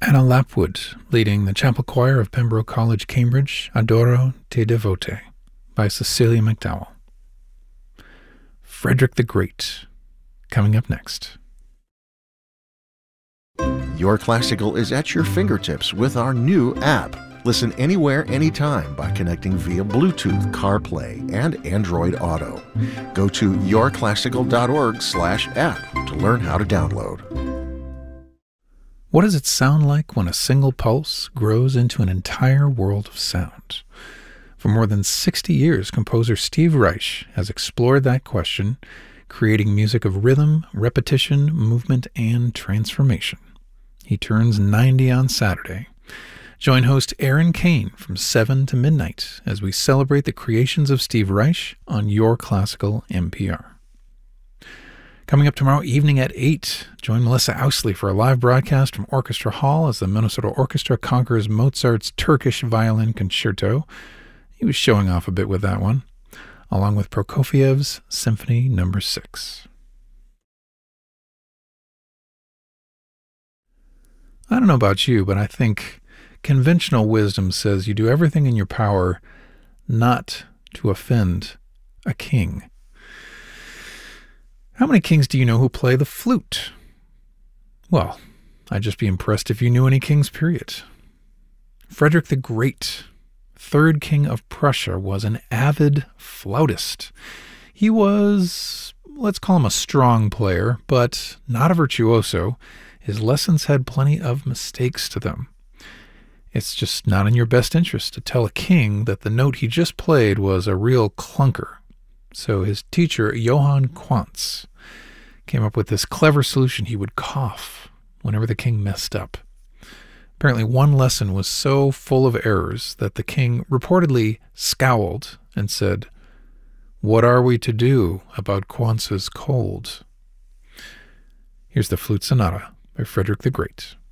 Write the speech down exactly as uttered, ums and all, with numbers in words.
Anna Lapwood, leading the chapel choir of Pembroke College, Cambridge, Adoro te Devote, by Cecilia McDowell. Frederick the Great, coming up next. Your Classical is at your fingertips with our new app. Listen anywhere, anytime by connecting via Bluetooth, CarPlay, and Android Auto. Go to yourclassical.org slash app to learn how to download. What does it sound like when a single pulse grows into an entire world of sound? For more than sixty years, composer Steve Reich has explored that question, creating music of rhythm, repetition, movement, and transformation. He turns ninety on Saturday. Join host Aaron Kane from seven to midnight as we celebrate the creations of Steve Reich on Your Classical N P R. Coming up tomorrow evening at eight, join Melissa Ousley for a live broadcast from Orchestra Hall as the Minnesota Orchestra conquers Mozart's Turkish Violin Concerto. He was showing off a bit with that one, along with Prokofiev's Symphony Number six. I don't know about you, but I think conventional wisdom says you do everything in your power not to offend a king. How many kings do you know who play the flute? Well, I'd just be impressed if you knew any kings, period. Frederick the Great, third king of Prussia, was an avid flautist. He was, let's call him a strong player, but not a virtuoso. His lessons had plenty of mistakes to them. It's just not in your best interest to tell a king that the note he just played was a real clunker. So his teacher, Johann Quantz, came up with this clever solution. He would cough whenever the king messed up. Apparently one lesson was so full of errors that the king reportedly scowled and said, "What are we to do about Quantz's cold?" Here's the Flute Sonata by Frederick the Great.